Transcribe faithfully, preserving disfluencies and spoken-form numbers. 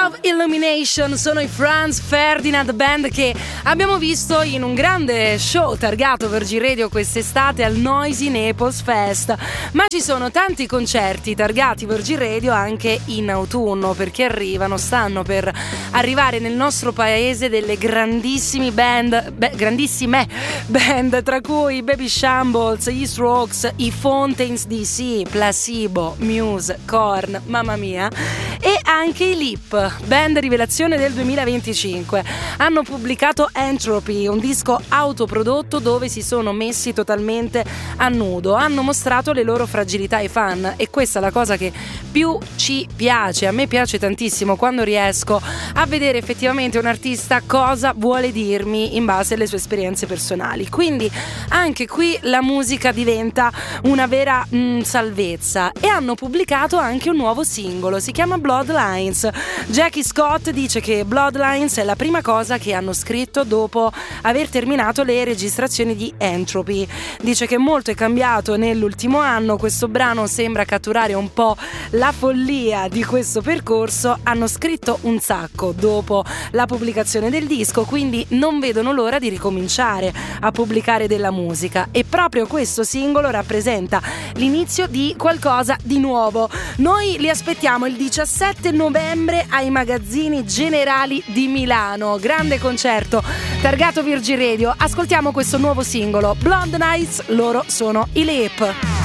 Love Illumination sono i Franz Ferdinand Band che abbiamo visto in un grande show targato Virgin Radio quest'estate al Noisy Naples Fest, ma ci sono tanti concerti targati Virgin Radio anche in autunno, perché arrivano, stanno per arrivare nel nostro paese delle grandissime band, beh, grandissime band, tra cui Baby Shambles, gli Strokes, i Fountains D C, Placebo, Muse, Korn, mamma mia, e anche i Lip, band rivelazione del duemilaventicinque. Hanno pubblicato Entropy, un disco autoprodotto dove si sono messi totalmente a nudo, hanno mostrato le loro fragilità ai fan, e questa è la cosa che più ci piace. A me piace tantissimo quando riesco a vedere effettivamente un artista cosa vuole dirmi in base alle sue esperienze personali, quindi anche qui la musica diventa una vera mh, salvezza. E hanno pubblicato anche un nuovo singolo, si chiama Bloodlines. Jackie Scott dice che Bloodlines è la prima cosa che hanno scritto dopo aver terminato le registrazioni di Entropy. Dice che molto è cambiato nell'ultimo anno, questo brano sembra catturare un po' la follia di questo percorso. Hanno scritto un sacco dopo la pubblicazione del disco, quindi non vedono l'ora di ricominciare a pubblicare della musica, e proprio questo singolo rappresenta l'inizio di qualcosa di nuovo. Noi li aspettiamo il diciassette novembre ai Magazzini Generali di Milano, grande concerto targato Virgin Radio. Ascoltiamo questo nuovo singolo, Blonde Nights, loro sono i Lip.